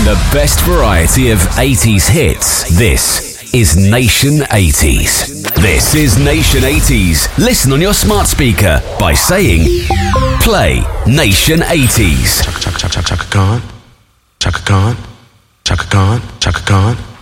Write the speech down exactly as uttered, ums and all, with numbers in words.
The best variety of eighties hits. This is Nation eighties. This is Nation eighties. Listen on your smart speaker by saying, play Nation eighties. Chaka, chaka, chaka, chaka Khan. Chaka Khan. Chaka Khan. Chaka Khan.